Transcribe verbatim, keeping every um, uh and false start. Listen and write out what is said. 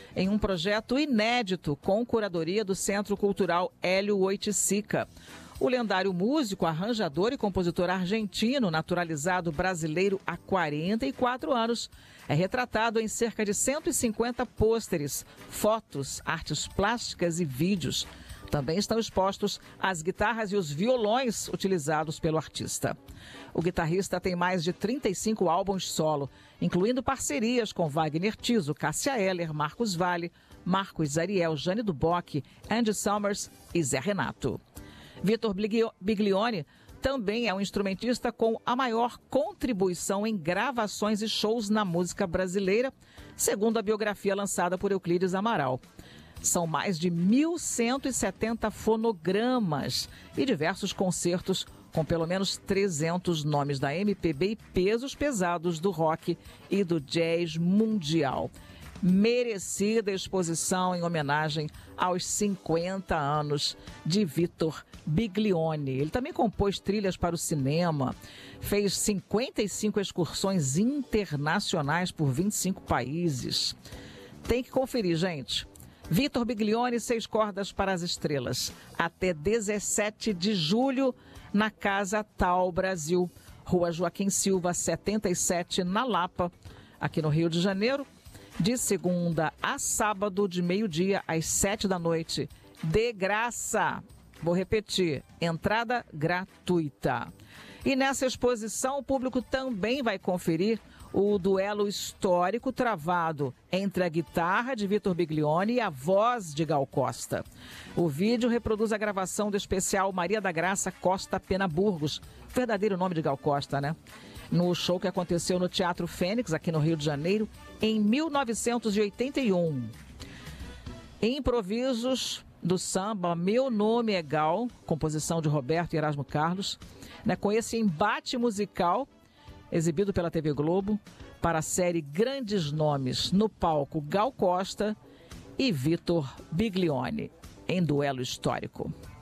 em um projeto inédito com curadoria do Centro Cultural Hélio Oiticica. O lendário músico, arranjador e compositor argentino, naturalizado brasileiro há quarenta e quatro anos, é retratado em cerca de cento e cinquenta pôsteres, fotos, artes plásticas e vídeos. Também estão expostos as guitarras e os violões utilizados pelo artista. O guitarrista tem mais de trinta e cinco álbuns solo, incluindo parcerias com Wagner Tiso, Cássia Eller, Marcos Valle, Marcos Ariel, Jane do Bock, Andy Summers e Zé Renato. Vitor Biglione também é um instrumentista com a maior contribuição em gravações e shows na música brasileira, segundo a biografia lançada por Euclides Amaral. São mais de mil cento e setenta fonogramas e diversos concertos com pelo menos trezentos nomes da M P B e pesos pesados do rock e do jazz mundial. Merecida exposição em homenagem aos cinquenta anos de Vitor Biglione. Ele também compôs trilhas para o cinema, fez cinquenta e cinco excursões internacionais por vinte e cinco países. Tem que conferir, gente. Vitor Biglione, Seis Cordas para as Estrelas, até dezessete de julho, na Casa Tal Brasil, Rua Joaquim Silva, setenta e sete, na Lapa, aqui no Rio de Janeiro, de segunda a sábado, de meio-dia às sete da noite, de graça. Vou repetir, entrada gratuita. E nessa exposição, o público também vai conferir o duelo histórico travado entre a guitarra de Vitor Biglione e a voz de Gal Costa. O vídeo reproduz a gravação do especial Maria da Graça Costa Pena Burgos, verdadeiro nome de Gal Costa, né? No show que aconteceu no Teatro Fênix, aqui no Rio de Janeiro, em mil novecentos e oitenta e um. Improvisos do samba Meu Nome é Gal, composição de Roberto e Erasmo Carlos, né, com esse embate musical exibido pela T V Globo para a série Grandes Nomes, no palco Gal Costa e Vitor Biglione, em duelo histórico.